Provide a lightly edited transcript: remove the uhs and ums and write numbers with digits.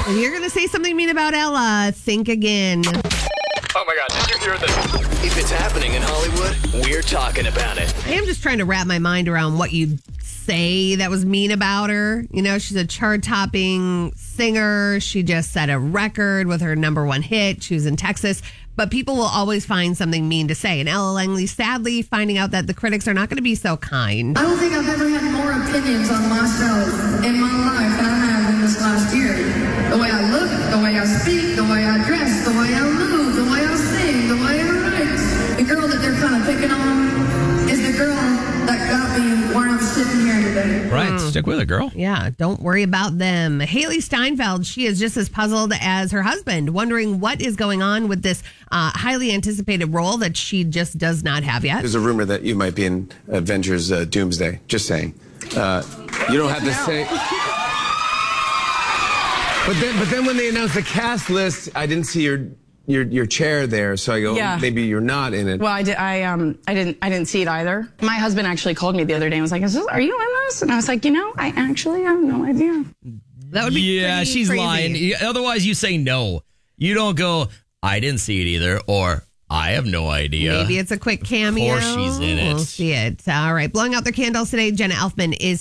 If you're going to say something mean about Ella, think again. Oh my God, did you hear this? If it's happening in Hollywood, we're talking about it. I am just trying to wrap my mind around what you say that was mean about her. You know, she's a chart-topping singer. She just set a record with her #1 hit. She was in Texas. But people will always find something mean to say. And Ella Langley, sadly, finding out that the critics are not going to be so kind. I don't think I've ever had more opinions on myself in my life than I have in this last year. The way I look, the way I speak, the way I dress, the way I move, the way I sing, the way I write. The girl that they're kind of picking on is the girl that got me where I'm sitting here today. Right, stick with it, girl. Yeah, don't worry about them. Haley Steinfeld, she is just as puzzled as her husband, wondering what is going on with this highly anticipated role that she just does not have yet. There's a rumor that you might be in Avengers Doomsday. Just saying. You don't have to say. But then when they announced the cast list, I didn't see your chair there, so I go, Yeah. maybe you're not in it. Well, I didn't see it either. My husband actually called me the other day and was like, are you in this? And I was like, I actually have no idea. That would be pretty she's crazy. lying. Otherwise, you say no. You don't go, I didn't see it either, or I have no idea. Maybe it's a quick cameo. Of course she's in it. We'll see it. All right. Blowing out their candles today, Jenna Elfman is